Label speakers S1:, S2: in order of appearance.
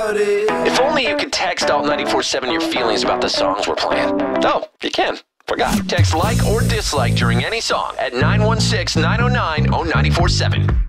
S1: If only you could text Alt 94.7 your feelings about the songs we're playing. Oh, you can. Forgot. Text like or dislike during any song at 916-909-0947.